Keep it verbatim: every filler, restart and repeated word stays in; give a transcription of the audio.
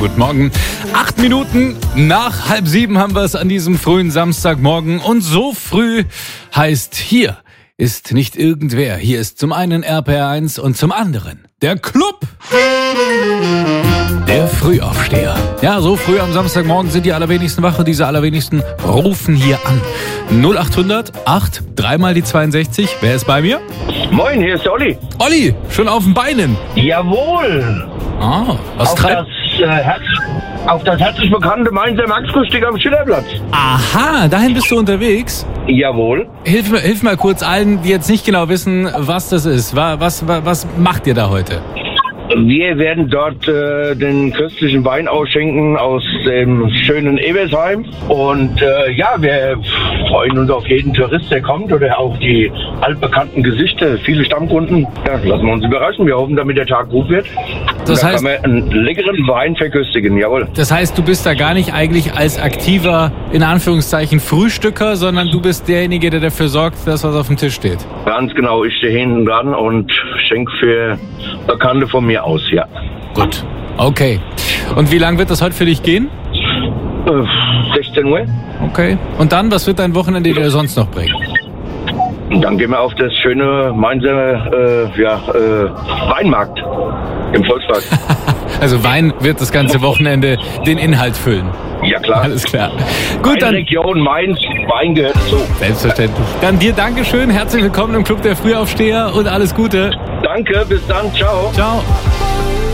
Guten Morgen. Acht Minuten nach halb sieben haben wir es an diesem frühen Samstagmorgen. Und so früh heißt, hier ist nicht irgendwer. Hier ist zum einen R P R eins und zum anderen der Club. Der Frühaufsteher. Ja, so früh am Samstagmorgen sind die allerwenigsten wach und diese allerwenigsten rufen hier an. null acht hundert acht, dreimal die zweiundsechzig. Wer ist bei mir? Moin, hier ist der Olli. Olli, schon auf den Beinen. Jawohl. Ah, was auf treibt... das, äh, Herz, auf das herzlich bekannte Mainzer Maxfrühstück am Schillerplatz. Aha, dahin bist du unterwegs. Jawohl. Hilf mir, hilf mal kurz allen, die jetzt nicht genau wissen, was das ist. Was, was, was macht ihr da heute? Wir werden dort äh, den köstlichen Wein ausschenken aus dem schönen Ebersheim. Und äh, ja, wir freuen uns auf jeden Tourist, der kommt, oder auf die altbekannten Gesichter, viele Stammkunden. Ja, lassen wir uns überraschen. Wir hoffen, damit der Tag gut wird. Das da heißt, kann man einen leckeren Wein verköstigen, jawohl. Das heißt, du bist da gar nicht eigentlich als aktiver, in Anführungszeichen, Frühstücker, sondern du bist derjenige, der dafür sorgt, dass was auf dem Tisch steht. Ganz genau, ich stehe hinten dran und schenke für Bekannte von mir aus, ja. Gut, okay. Und wie lange wird das heute für dich gehen? Äh, sechzehn Uhr. Okay. Und dann, was wird dein Wochenende dir sonst noch bringen? Und dann gehen wir auf das schöne Mainzer äh, ja, äh, Weinmarkt im Volkspark. Also Wein wird das ganze Wochenende den Inhalt füllen. Ja, klar. Alles klar. Gut, dann. Region Mainz, Wein gehört dazu. Selbstverständlich. Dann dir Dankeschön, herzlich willkommen im Club der Frühaufsteher und alles Gute. Danke, bis dann, ciao. Ciao.